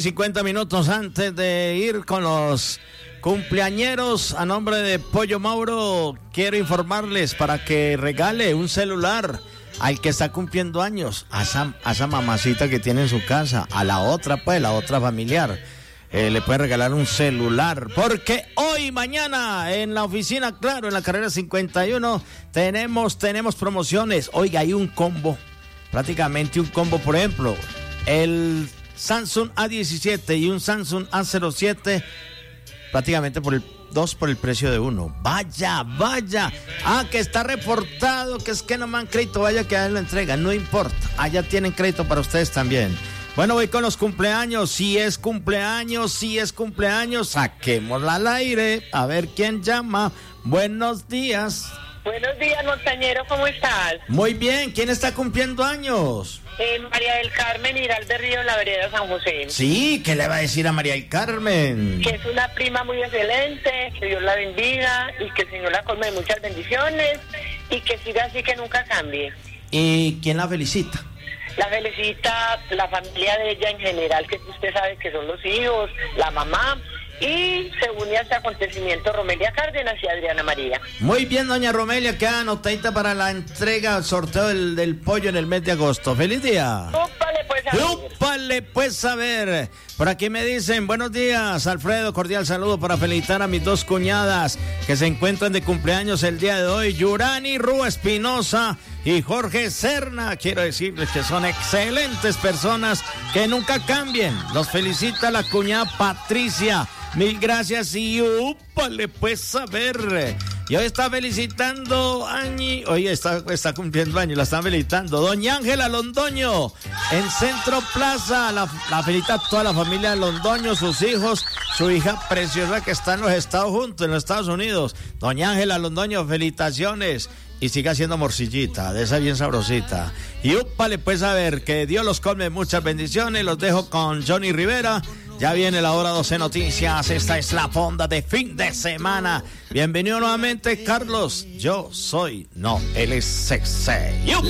50 minutos antes de ir con los cumpleañeros, a nombre de Pollo Mauro, quiero informarles para que regale un celular al que está cumpliendo años, a esa mamacita que tiene en su casa, a la otra, pues, la otra familiar. Le puede regalar un celular, porque hoy y mañana en la oficina, claro, en la carrera 51, tenemos promociones. Oiga, hay un combo, prácticamente un combo, por ejemplo, el Samsung A17 y un Samsung A07, prácticamente por el 2 por el precio de uno. Vaya. Que está reportado, que es que no me dan crédito, vaya que a él lo entrega, no importa. Allá tienen crédito para ustedes también. Bueno, voy con los cumpleaños. Si es cumpleaños, saquémosla al aire. A ver quién llama. Buenos días. Buenos días, montañero, ¿cómo estás? Muy bien, ¿quién está cumpliendo años? María del Carmen Hiralde Río, la vereda San José. Sí, ¿qué le va a decir a María del Carmen? Que es una prima muy excelente, que Dios la bendiga y que el Señor la colme de muchas bendiciones y que siga así, que nunca cambie. ¿Y quién la felicita? La felicita la familia de ella en general, que usted sabe que son los hijos, la mamá. Y se une a este acontecimiento Romelia Cárdenas y Adriana María. Muy bien, doña Romelia, queda anotadita para la entrega, el sorteo del pollo en el mes de agosto. ¡Feliz día! ¡Úpale, pues a ver! Por aquí me dicen, buenos días, Alfredo, cordial saludo para felicitar a mis dos cuñadas que se encuentran de cumpleaños el día de hoy, Yurani Rúa Espinosa y Jorge Serna. Quiero decirles que son excelentes personas que nunca cambien. Los felicita la cuñada Patricia. Mil gracias y úpale, pues a ver. Y hoy está felicitando Añi, hoy está cumpliendo años, la están felicitando doña Ángela Londoño en Centro Plaza. La felicita toda la familia Londoño, sus hijos, su hija preciosa que está en los Estados Unidos. Doña Ángela Londoño, felicitaciones. Y siga siendo morcillita, de esa bien sabrosita. Y úpale, pues a ver, que Dios los colme, muchas bendiciones. Los dejo con Johnny Rivera. Ya viene la hora 12 noticias. Esta es la fonda de fin de semana. Bienvenido nuevamente, Carlos. Él es sexy.